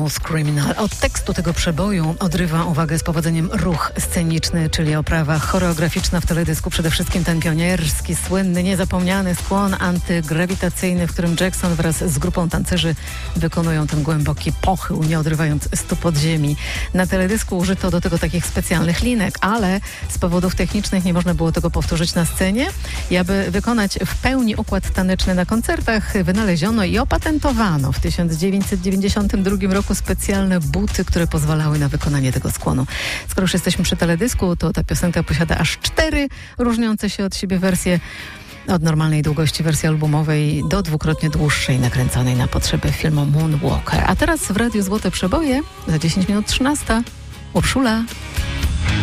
Smooth Criminal. Od tekstu tego przeboju odrywa uwagę z powodzeniem ruch sceniczny, czyli oprawa choreograficzna w teledysku. Przede wszystkim ten pionierski, słynny, niezapomniany skłon antygrawitacyjny, w którym Jackson wraz z grupą tancerzy wykonują ten głęboki pochył, nie odrywając stóp od ziemi. Na teledysku użyto do tego takich specjalnych linek, ale z powodów technicznych nie można było tego powtórzyć na scenie. I aby wykonać w pełni układ taneczny na koncertach, wynaleziono i opatentowano w 1992 roku specjalne buty, które pozwalały na wykonanie tego skłonu. Skoro już jesteśmy przy teledysku, to ta piosenka posiada aż 4 różniące się od siebie wersje. Od normalnej długości wersji albumowej do dwukrotnie dłuższej, nakręconej na potrzeby filmu Moonwalker. A teraz w Radiu Złote Przeboje za 10 minut 13. Urszula.